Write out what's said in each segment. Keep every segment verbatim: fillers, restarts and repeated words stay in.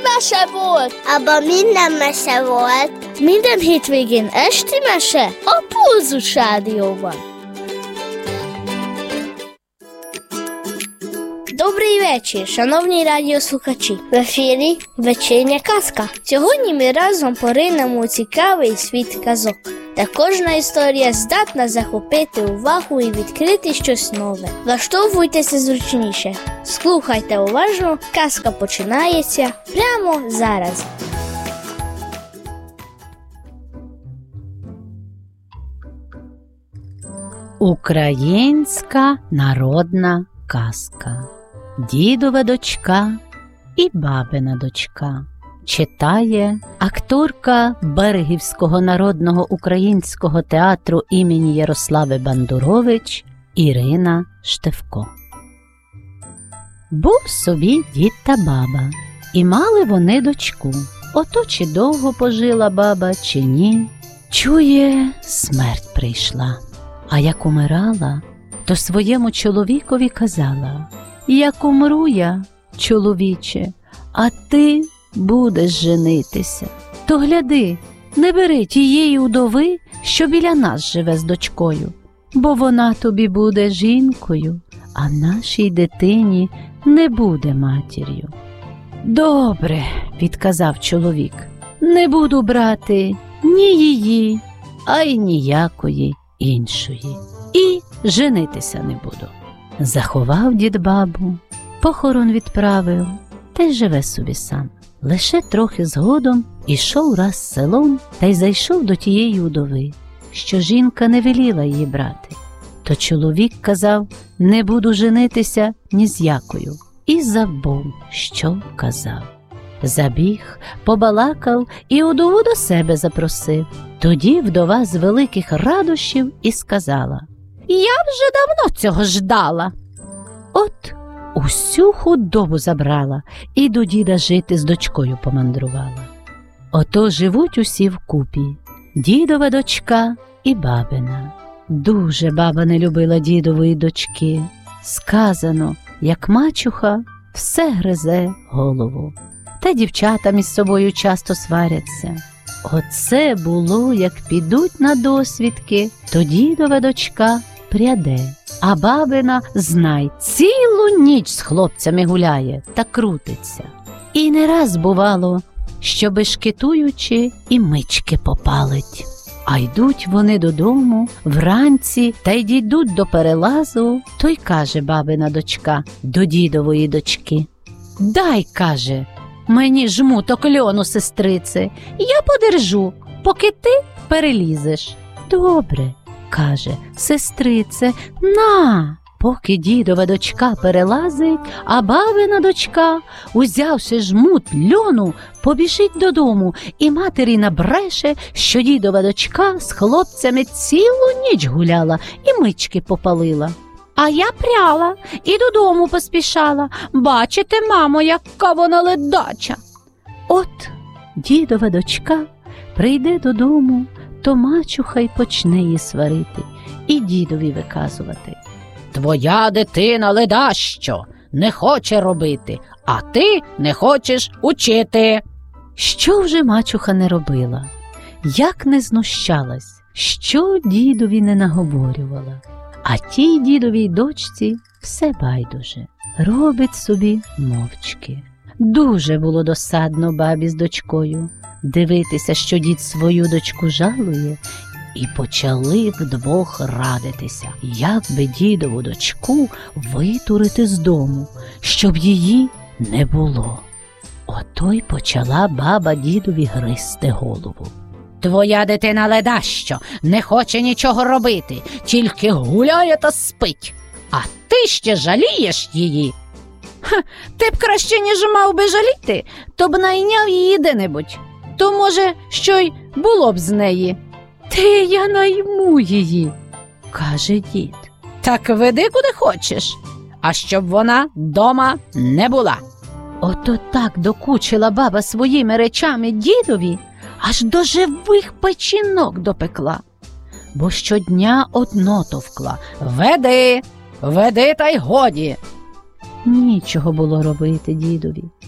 mese volt? Abban minden mese volt. Minden hétvégén esti mese a Pulzus Rádióban. Добрий вечір, шановні радіослухачі. В ефірі вечірня казка. Сьогодні ми разом поринемо у цікавий світ казок, де кожна історія здатна захопити увагу і відкрити щось нове. Влаштовуйтеся зручніше, слухайте уважно, казка починається прямо зараз. Українська народна казка. Дідова дочка і бабина дочка. Читає акторка Берегівського народного українського театру імені Ярослави Бандурович Ірина Штевко. Був собі дід та баба, і мали вони дочку. Ото чи довго пожила баба, чи ні. Чує, смерть прийшла. А як умирала, то своєму чоловікові казала: як умру я, чоловіче, а ти будеш женитися, то гляди, не бери тієї удови, що біля нас живе з дочкою, бо вона тобі буде жінкою, а нашій дитині не буде матір'ю. Добре, відказав чоловік, не буду брати ні її, а й ніякої іншої. І женитися не буду. Заховав дід бабу, похорон відправив, та й живе собі сам. Лише трохи згодом ішов раз селом та й зайшов до тієї удови, що жінка не веліла її брати. То чоловік казав: не буду женитися ні з якою. І забув, що казав. Забіг, побалакав і удову до себе запросив. Тоді вдова з великих радощів і сказала: я вже давно цього ждала. От усю худобу забрала і до діда жити з дочкою помандрувала. Ото живуть усі вкупі, дідова дочка і бабина. Дуже баба не любила дідової дочки. Сказано, як мачуха все гризе голову. Та дівчата між собою часто сваряться. Оце було, як підуть на досвідки, то дідова дочка пряде, а бабина, знай, цілу ніч з хлопцями гуляє та крутиться. І не раз бувало, що бешкетуючи і мички попалить. А йдуть вони додому вранці та й дійдуть до перелазу, то й каже бабина дочка до дідової дочки: дай, каже, мені жмуток льону, сестрице, я подержу, поки ти перелізеш. Добре, каже сестрице, на. Поки дідова дочка перелазить, а бабина дочка, узявши жмут льону, побіжить додому і матері набреше, що дідова дочка з хлопцями цілу ніч гуляла і мички попалила. А я пряла і додому поспішала. Бачите, мамо, яка вона ледача. От дідова дочка прийде додому, то мачуха й почне її сварити і дідові виказувати: твоя дитина ледащо, не хоче робити, а ти не хочеш учити. Що вже мачуха не робила, як не знущалась, що дідові не наговорювала. А тій дідовій дочці все байдуже, робить собі мовчки. Дуже було досадно бабі з дочкою дивитися, що дід свою дочку жалує, і почали вдвох радитися, як би дідову дочку витурити з дому, щоб її не було. Ото й почала баба дідові гризти голову. Твоя дитина ледащо, не хоче нічого робити, тільки гуляє та спить, а ти ще жалієш її. Ха, ти б краще, ніж мав би жаліти, то б найняв її де-небудь, то, може, що й було б з неї. Ти я найму її, каже дід. Так веди куди хочеш, а щоб вона дома не була. Ото так докучила баба своїми речами дідові, аж до живих печінок допекла. Бо щодня одно товкла: веди, веди та й годі. Нічого було робити дідові.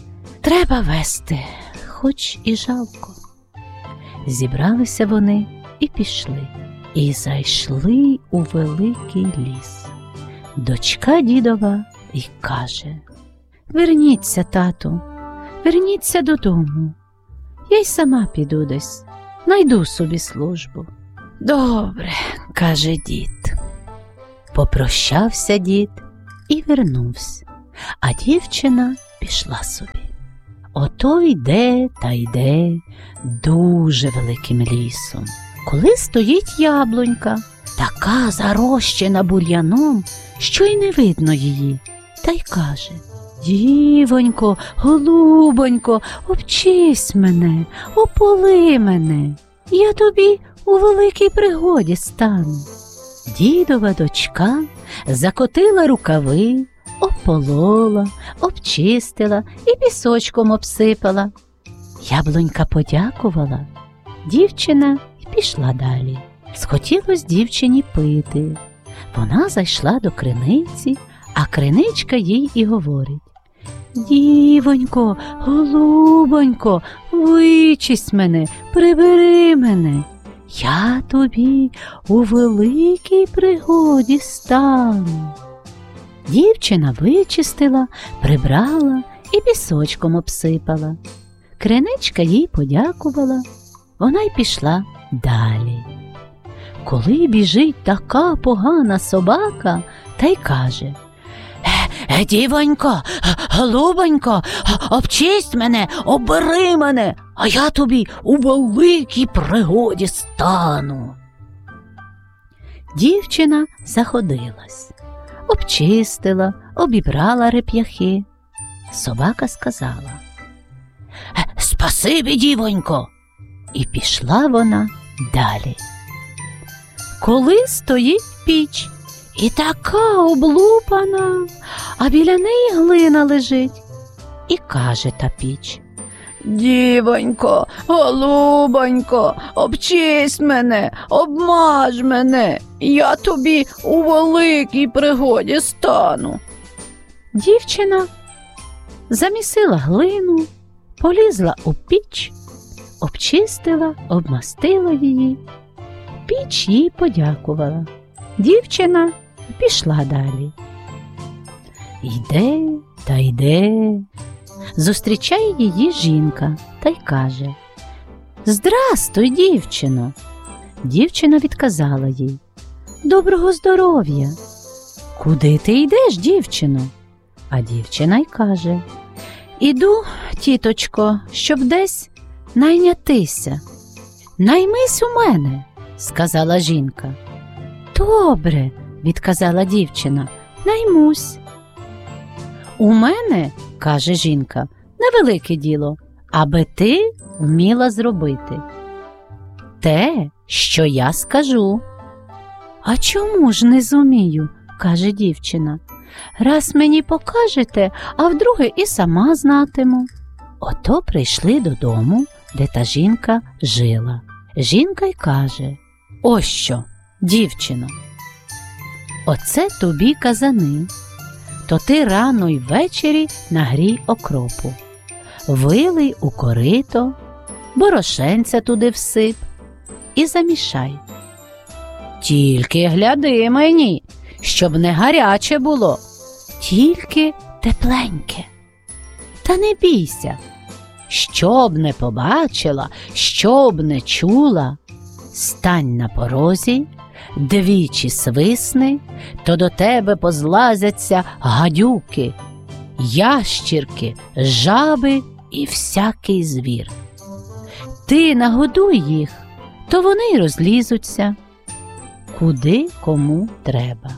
треба вести, хоч і жалко. Зібралися вони і пішли, і зайшли у великий ліс. Дочка дідова й каже: «Верніться, тату, верніться додому. Я й сама піду десь, найду собі службу». «Добре», – каже дід. Попрощався дід і вернувся, а дівчина пішла собі. Ото йде та йде дуже великим лісом. Коли стоїть яблунька, така зарощена бур'яном, що й не видно її, та й каже: «Дівонько, голубонько, обчись мене, ополи мене, я тобі у великій пригоді стану». Дідова дочка закотила рукави, ополола, обчистила і пісочком обсипала. Яблунька подякувала. Дівчина й пішла далі. Схотілось дівчині пити. Вона зайшла до криниці, а криничка їй і говорить: «Дівонько, голубонько, вичисть мене, прибери мене. Я тобі у великій пригоді стану». Дівчина вичистила, прибрала і пісочком обсипала. Криничка їй подякувала, вона й пішла далі. Коли біжить така погана собака, та й каже: «Е, дівонько, голубонько, обчисть мене, оббери мене, а я тобі у великій пригоді стану». Дівчина заходилась, обчистила, обібрала реп'яхи. Собака сказала: «Спасибі, дівонько», і пішла вона далі. Коли стоїть піч, і така облупана, а біля неї глина лежить, і каже та піч: «Дівонько, голубонько, обчись мене, обмаж мене, я тобі у великій пригоді стану». Дівчина замісила глину, полізла у піч, обчистила, обмастила її. Піч їй подякувала. Дівчина пішла далі. Йде та йде. Зустрічає її жінка та й каже: «Здрастуй, дівчино!» Дівчина відказала їй: «Доброго здоров'я!» «Куди ти йдеш, дівчино?» А дівчина й каже: «Іду, тіточко, щоб десь найнятися». «Наймись у мене», – сказала жінка. «Добре», – відказала дівчина, – «наймусь». «У мене, – каже жінка, – невелике діло, аби ти вміла зробити те, що я скажу». «А чому ж не зумію?» – каже дівчина. «Раз мені покажете, а вдруге і сама знатиму». Ото прийшли додому, де та жінка жила. Жінка й каже: «Ось що, дівчино, оце тобі казани, то ти рано й ввечері нагрій окропу, вилий у корито, борошенця туди всип і замішай. Тільки гляди мені, щоб не гаряче було, тільки тепленьке. Та не бійся, щоб не побачила, щоб не чула, стань на порозі, двічі свисни, то до тебе позлазяться гадюки, ящірки, жаби і всякий звір. Ти нагодуй їх, то вони й розлізуться, куди кому треба».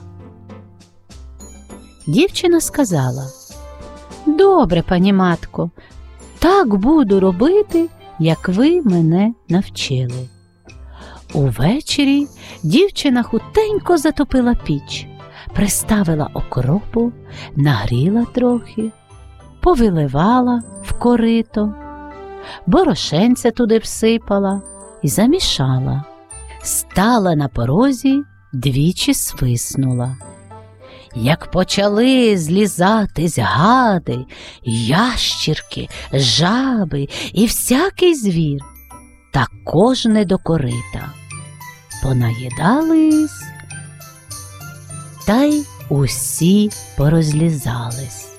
Дівчина сказала: «Добре, пані матко, так буду робити, як ви мене навчили». Увечері дівчина хутенько затопила піч, приставила окропу, нагріла трохи, повиливала в корито, борошенця туди всипала і замішала. Стала на порозі, двічі свиснула. як почали злізатись гади, ящірки, жаби і всякий звір, та кожне до корита. Понаїдались, та й усі порозлізались.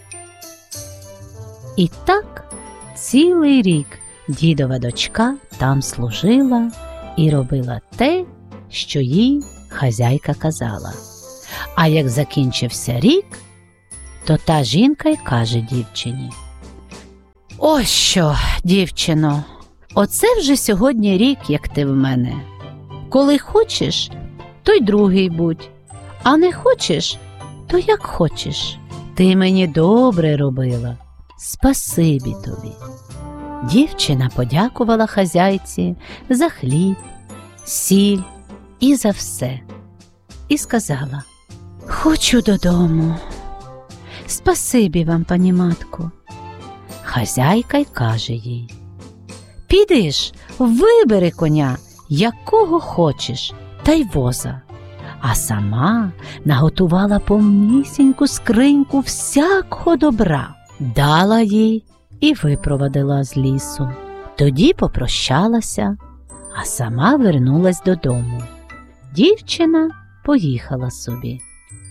І так цілий рік дідова дочка там служила і робила те, що їй хазяйка казала. А як закінчився рік, то та жінка й каже дівчині: «Ось що, дівчино, оце вже сьогодні рік, як ти в мене. Коли хочеш, то й другий будь, а не хочеш, то як хочеш. Ти мені добре робила, спасибі тобі». Дівчина подякувала хазяйці за хліб, сіль і за все. І сказала: «Хочу додому». «Спасибі вам, пані матко». Хазяйка й каже їй: «Піди ж, вибери коня, якого хочеш, та й воза». А сама наготувала повнісіньку скриньку всякого добра, дала їй і випровадила з лісу. Тоді попрощалася, а сама вернулась додому. Дівчина поїхала собі.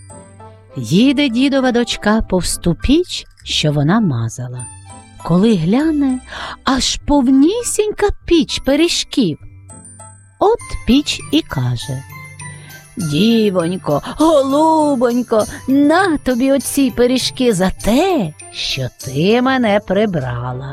Їде дідова дочка повз ту піч, що вона мазала. Коли гляне, аж повнісінька піч пиріжків. От піч і каже: «Дівонько, голубонько, на тобі оці пиріжки за те, що ти мене прибрала.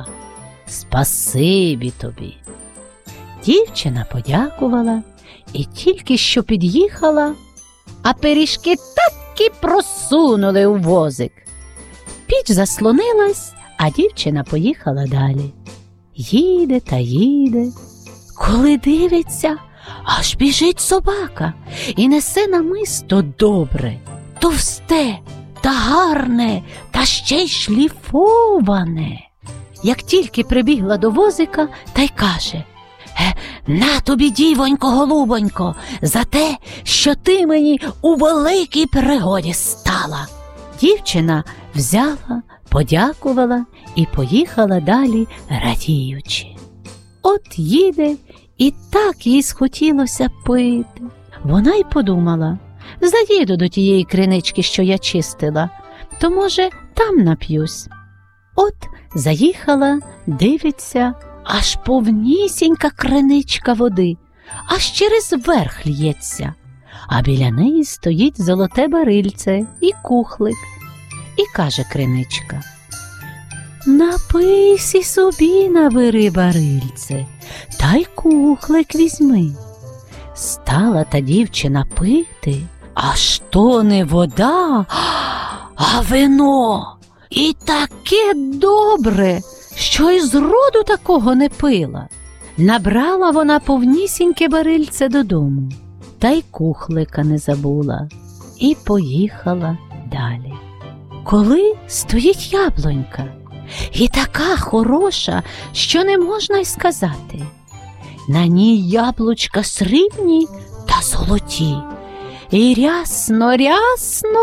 Спасибі тобі». Дівчина подякувала і тільки що під'їхала, а пиріжки так і просунули у возик. Піч заслонилась, а дівчина поїхала далі. Їде та їде. Коли дивиться, аж біжить собака і несе намисто добре, товсте та гарне, та ще й шліфоване. Як тільки прибігла до возика, та й каже: «На тобі, дівонько, голубонько, за те, що ти мені у великій пригоді стала». Дівчина взяла, подякувала і поїхала далі, радіючи. От їде, і так їй схотілося пити. Вона й подумала: заїду до тієї кринички, що я чистила, то, може, там нап'юсь. От заїхала, дивиться, аж повнісінька криничка води, аж через верх лється, а біля неї стоїть золоте барильце і кухлик. І каже криничка: «Напийся собі, набери барильце, та й кухлик візьми». Стала та дівчина пити, аж то не вода, а вино. І таке добре, що й зроду такого не пила. Набрала вона повнісіньке барильце додому, та й кухлика не забула, і поїхала далі. Коли стоїть яблунька, і така хороша, що не можна й сказати. На ній яблучка срібні та золоті, і рясно-рясно.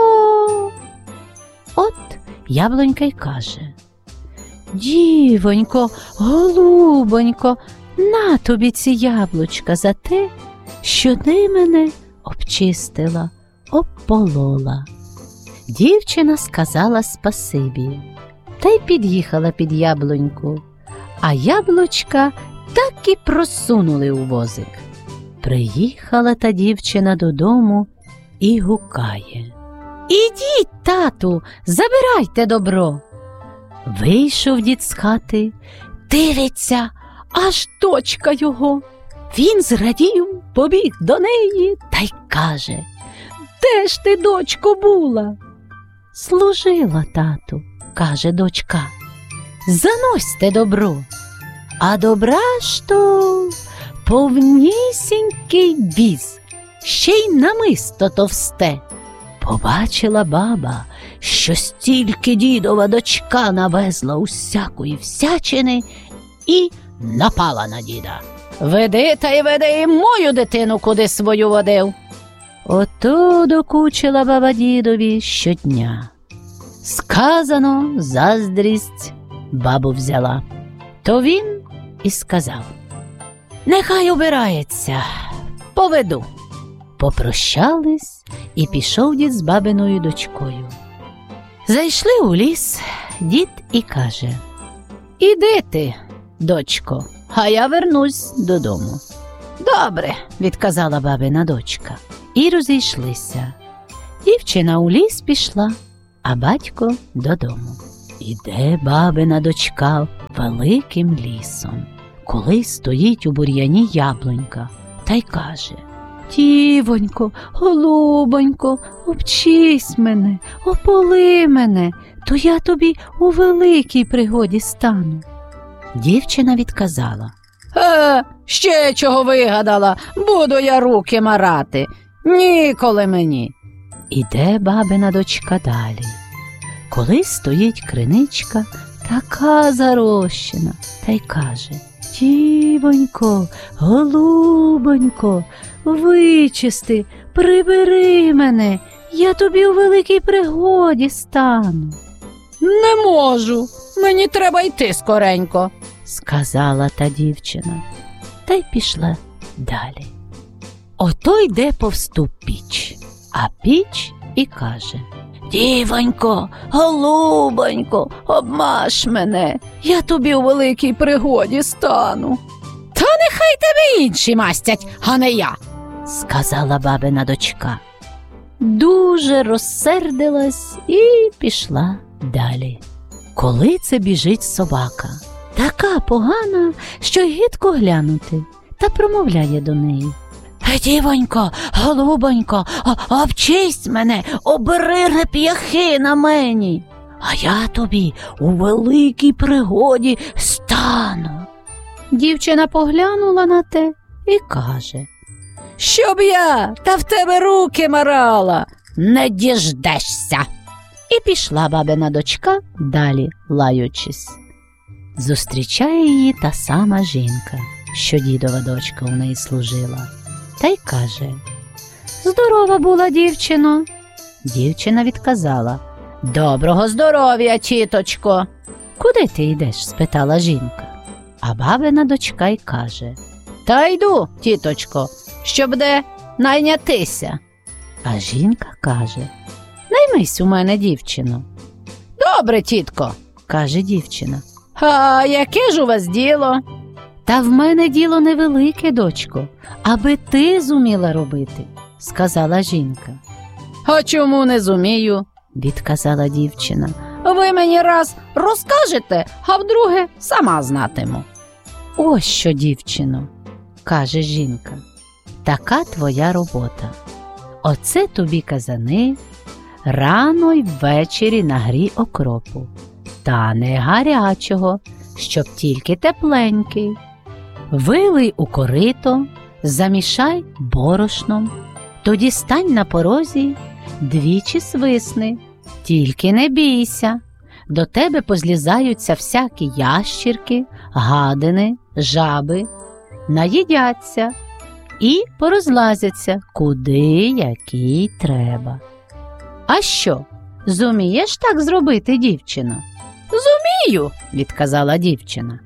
От яблунька й каже: «Дівонько, голубонько, на тобі ці яблучка за те, що ти мене обчистила, обполола». Дівчина сказала спасибі, та й під'їхала під яблуньку, а яблучка так і просунули у возик. Приїхала та дівчина додому і гукає: «Ідіть, тату, забирайте добро». Вийшов дід з хати, дивиться, аж дочка його. Він зрадів, побіг до неї та й каже: «Де ж ти, дочко, була?» «Служила, тату», каже дочка. «Заносьте добро». А добра ж то повнісінький віз, ще й намисто товсте. Побачила баба, що стільки дідова дочка навезла усякої всячини, і напала на діда. «Веди та й веди і мою дитину, куди свою водив». Ото докучила баба дідові щодня. Сказано, заздрість бабу взяла. То він і сказав: нехай обирається, поведу. Попрощались, і пішов дід з бабиною дочкою. Зайшли у ліс, дід і каже: іди ти, дочко, а я вернусь додому. Добре, відказала бабина дочка. І розійшлися. Дівчина у ліс пішла, а батько додому. Іде бабина дочка великим лісом. Коли стоїть у бур'яні яблунька, та й каже: тівонько, голубонько, обчись мене, ополи мене, то я тобі у великій пригоді стану. Дівчина відказала: Е, ще чого вигадала, буду я руки марати, ніколи мені. Іде бабина дочка далі. Коли стоїть криничка, така зарощена, та й каже: тівонько, голубонько, вичисти, прибери мене, я тобі у великій пригоді стану. Не можу, мені треба йти скоренько, сказала та дівчина, та й пішла далі. Ото йде повсту піч, а піч і каже: дівонько, голубонько, обмаж мене, я тобі у великій пригоді стану. Та нехай тебе інші мастять, а не я, сказала бабина дочка. Дуже розсердилась і пішла далі. Коли це біжить собака, така погана, що й гидко глянути, та промовляє до неї: дівонько, голубонько, обчисть мене, обери реп'яхи на мені, а я тобі у великій пригоді стану. Дівчина поглянула на те і каже: щоб я та в тебе руки марала, не діждешся. І пішла бабина дочка далі, лаючись. Зустрічає її та сама жінка, що дідова дочка у неї служила, та й каже: здорова була, дівчино. Дівчина відказала: доброго здоров'я, тіточко. Куди ти йдеш? спитала жінка. А бабина дочка й каже: та йду, тіточко, щоб де найнятися. А жінка каже: наймись у мене, дівчино. Добре, тітко, каже дівчина. А яке ж у вас діло? Та в мене діло невелике, дочко, аби ти зуміла робити, сказала жінка. А чому не зумію? Відказала дівчина. Ви мені раз розкажете, а вдруге сама знатиму. Ось що, дівчино, каже жінка, така твоя робота. Оце тобі казани, рано й ввечері нагрій окропу, та не гарячого, щоб тільки тепленький. Вилий у корито, замішай борошном, тоді стань на порозі, двічі свисни, тільки не бійся. До тебе позлізаються всякі ящірки, гадини, жаби, наїдяться і порозлазяться, куди який треба. А що, зумієш так зробити, дівчино? Зумію, відказала дівчина.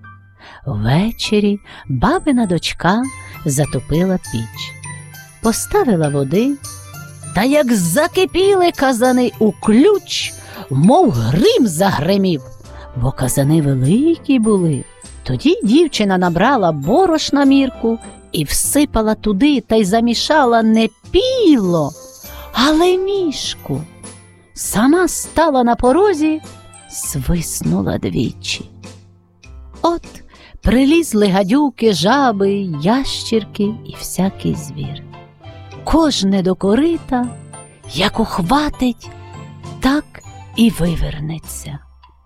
Ввечері бабина дочка затопила піч, поставила води, та як закипіли казани у ключ, мов грім загримів, бо казани великі були. Тоді дівчина набрала борошна мірку і всипала туди та й замішала не піло, але мішку. Сама стала на порозі, свиснула двічі. От прилізли гадюки, жаби, ящірки і всякий звір. Кожне до корита, як ухватить, так і вивернеться.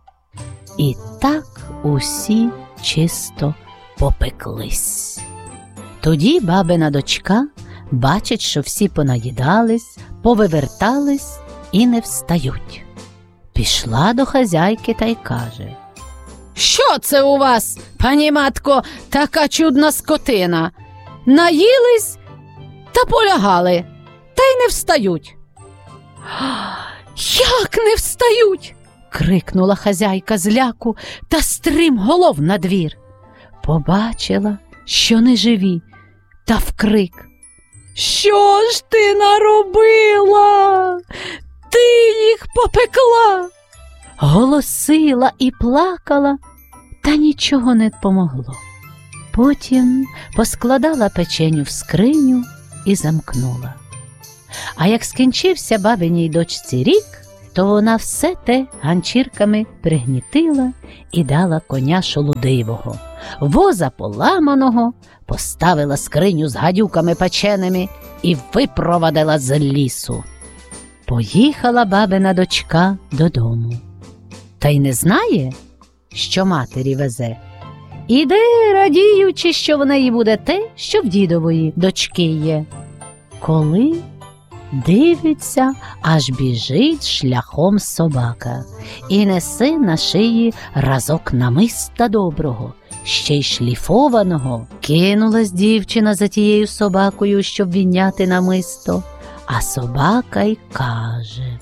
І так усі чисто попеклись. Тоді бабина дочка бачить, що всі понаїдались, повивертались і не встають. Пішла до хазяйки та й каже: що це у вас, пані матко, така чудна скотина? Наїлись та полягали, та й не встають. Як не встають? Крикнула хазяйка зляку та стрімголов на двір. Побачила, що не живі, та вкрик: що ж ти наробила? Ти їх попекла! Голосила і плакала, та нічого не помогло. Потім поскладала печеню в скриню і замкнула. А як скінчився бабиній дочці рік, то вона все те ганчірками пригнітила і дала коня шолудивого, воза поламаного, поставила скриню з гадюками печеними і випровадила з лісу. Поїхала бабина дочка додому. Та й не знає, що матері везе. Іде, радіючи, що в неї буде те, що в дідової дочки є. Коли дивиться, аж біжить шляхом собака і несе на шиї разок намиста доброго, ще й шліфованого. Кинулась дівчина за тією собакою, щоб відняти намисто, а собака й каже: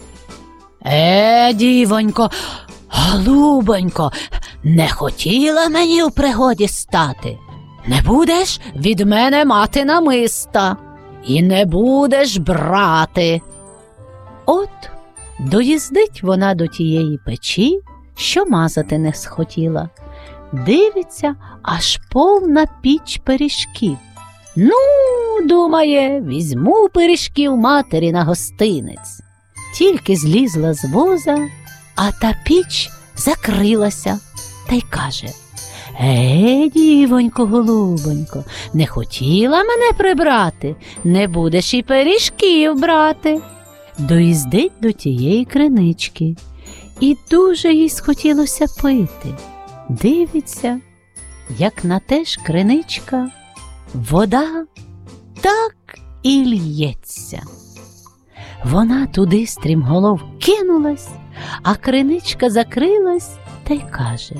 Е, дівонько, голубонько, не хотіла мені в пригоді стати? Не будеш від мене мати намиста і не будеш брати. От доїздить вона до тієї печі, що мазати не схотіла. Дивиться, аж повна піч пиріжків. Ну, думає, візьму пиріжків матері на гостинець. Тільки злізла з воза, а та піч закрилася, та й каже: Е, дівонько, голубонько, не хотіла мене прибрати, не будеш і пиріжків брати. Доїздить до тієї кринички, і дуже їй схотілося пити. Дивиться, як на те ж криничка вода так і лється. Вона туди стрімголов кинулась, а криничка закрилась та й каже: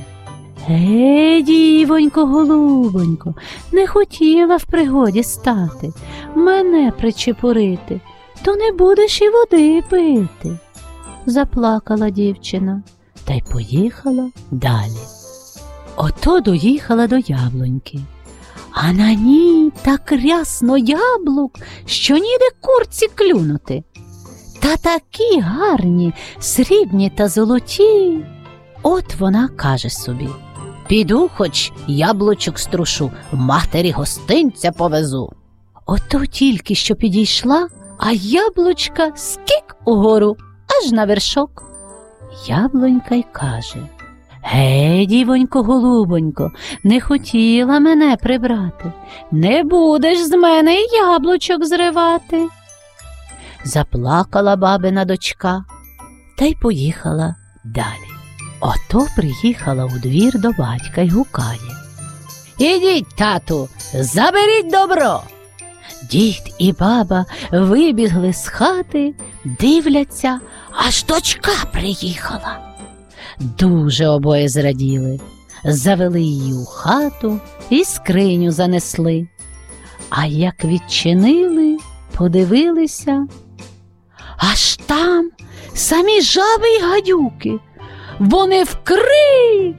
Е, дівонько, голубонько, не хотіла в пригоді стати, мене причепурити, то не будеш і води пити. Заплакала дівчина та й поїхала далі. Ото доїхала до яблуньки, а на ній так рясно яблук, що ніде курці клюнути. Та такі гарні, срібні та золоті. От вона каже собі: піду хоч яблучок струшу, матері гостинця повезу. Ото тільки що підійшла, а яблучка скік угору, аж на вершок. Яблунька й каже: Гей, дівонько, голубонько, не хотіла мене прибрати, не будеш з мене й яблучок зривати. Заплакала бабина дочка та й поїхала далі. Ото приїхала у двір до батька й гукає: Ідіть, тату, заберіть добро. Дід і баба вибігли з хати, дивляться, аж дочка приїхала. Дуже обоє зраділи, завели її у хату і скриню занесли. А як відчинили, подивилися, аж там самі жаби й гадюки. Вони вкрик: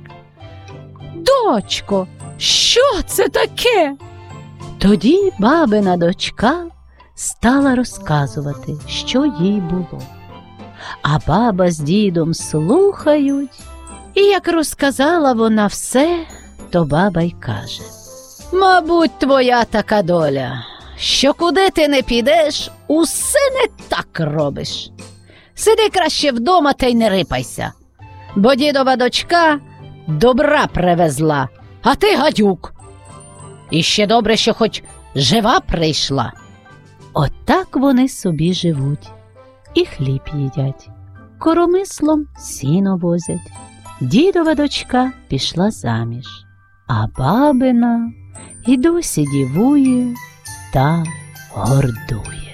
Дочко, що це таке? Тоді бабина дочка стала розказувати, що їй було. А баба з дідом слухають, і як розказала вона все, то баба й каже: Мабуть, твоя така доля, що куди ти не підеш, усе не так робиш. Сиди краще вдома та й не рипайся, бо дідова дочка добра привезла, а ти гадюк. І ще добре, що хоч жива прийшла. Отак вони собі живуть і хліб їдять, коромислом сіно возять. Дідова дочка пішла заміж, а бабина і досі дівує та гордує.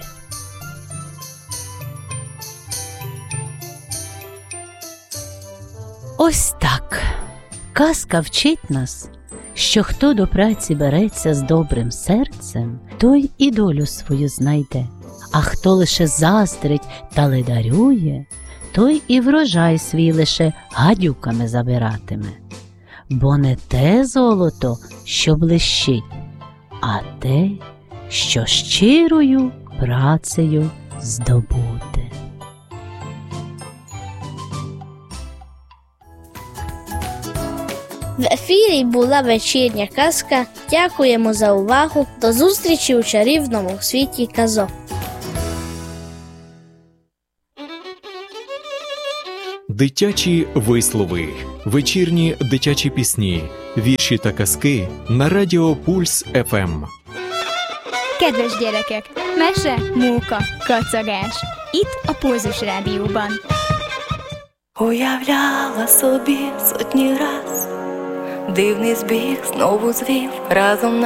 Ось так. Казка вчить нас, що хто до праці береться з добрим серцем, той і долю свою знайде. А хто лише заздрить та ледарює, той і врожай свій лише гадюками забиратиме. Бо не те золото, що блищить, а те, що щирою працею здобуте. В ефірі була вечірня казка. Дякуємо за увагу. До зустрічі у чарівному світі казок. Дитячі вислови, вечірні дитячі пісні, вірші та казки на радіо Пульс еф ем. Kedves gyerekek, mese, móka, kacagás. Itt a Pulzus Rádióban. Уявляла собі сотні раз, дивний збіг знову звів разом